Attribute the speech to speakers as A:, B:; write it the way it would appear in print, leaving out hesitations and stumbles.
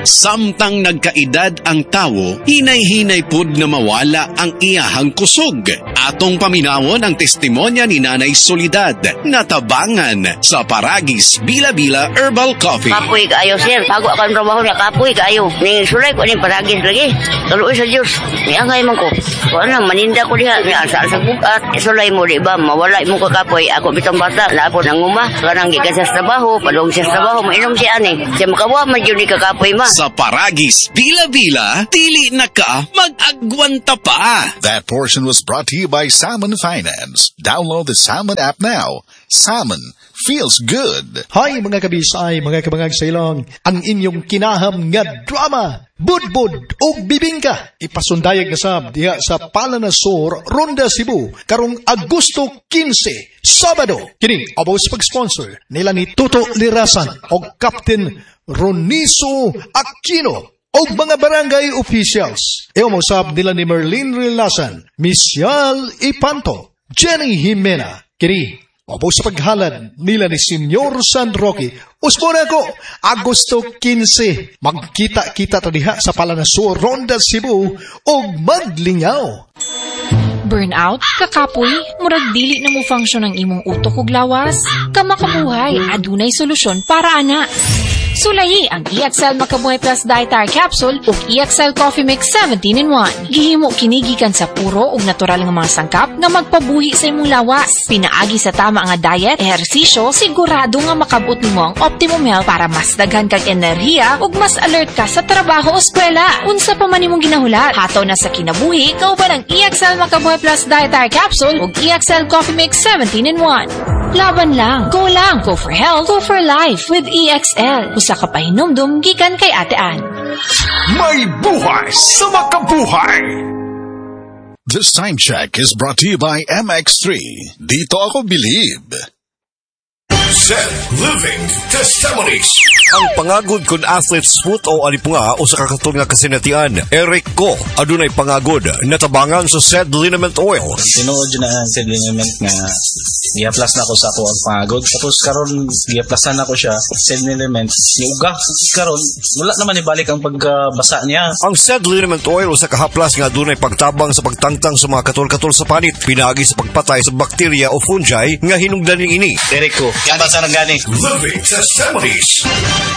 A: Samtang nagkaedad ang tawo, hinay-hinay pud na mawala ang iyahang kusog. Atong paminawon ang testimonya ni Nanay Soledad, natabangan sa Paragis Bila-Bila Herbal Coffee.
B: Kapoy kaayo, sir. Bago akong trabaho niya, kapoy kaayo. Ning sulay ko ning Paragis lagi. Tuloy sa Diyos. Niangay man ko. Kung ano, maninda ko diha. Niasa sa bukat. Sulay mo, di ba? Mawala mo ka kapoy. Ako bitang bata. Lapo ng uma. Karang gikas sa trabaho. Padong sa trabaho. Mainom siya ani. Siya makawa, magyuni ka kapoy ma.
A: Sa Paragis Bila-Bila, dili na ka mag-agwanta pa.
C: That portion was brought to you by Salmon Finance. Download the Salmon app now. Salmon feels good.
D: Hi mga kabisay, mga kabangag sa ilong. Ang inyong kinaham nga drama, Budbud o Bibingka. Ipasundayag na sab diha sa Palanasor, Ronda, Cebu. Karong Agosto 15, Sabado. Kini, abos pag-sponsor nila ni Toto Lirasan o Captain Roniso Aquino o mga barangay officials. Eomosab nila ni Merlin Relasan, Misyal Ipanto, Jenny Jimena. Kini, opo sa paghalad nila ni Senyor San Roque. Usmona ko, Agosto 15, magkita-kita tadiha sa Palanasor, Ronda, Cebu o maglingaw.
E: Burnout, kakapoy, murag dili na mo function ang imong utok ug lawas. Kamakabuhay, adunay solusyon para ana. Sulayi ang EXL Makabuhay Plus Dietary Capsule ug EXL Coffee Mix 17-in-1. Gihimo kini gikan sa puro ug natural nga mga sangkap nga magpabuhi sa imong lawas. Pinaagi sa tama nga diet, ehersisyo, sigurado nga makabot nimo ang optimum health para mas daghan kag enerhiya ug mas alert ka sa trabaho o eskwela. Unsa pa man imong ginahulat, hataw na sa kinabuhi, kauban ang EXL Makabuhay Plus Dietary Capsule ug EXL Coffee Mix 17-in-1. Laban lang, go for health, go for life with EXL. Usa ka pahinumdum gikan kay Ate Ann.
C: May buhay sa makabuhay! This time check is brought to you by MX3. Dito ako believe.
F: Zen Living Testimonies.
G: Ang pangagod kun athlete sport o alipunga o sa kakatol nga kasinatian, Eric Ko, adunay pangagod, natabangan sa SED Liniment Oil.
H: Tinuod yun na SED Liniment nga i-plus na ko sa ako ang pangagod. Tapos karon i-plusan na ko siya, SED Liniment, iuga. Karon, wala naman ibalik ang pagbasa niya.
G: Ang SED Liniment Oil o sa kahaplas nga adunay pagtabang sa pagtangtang sa mga katol-katol sa panit, pinaagi sa pagpatay sa bakterya o fungi nga hinungdaning ini.
H: Eric Ko, yan basa ng gani.
F: Living Testimonies.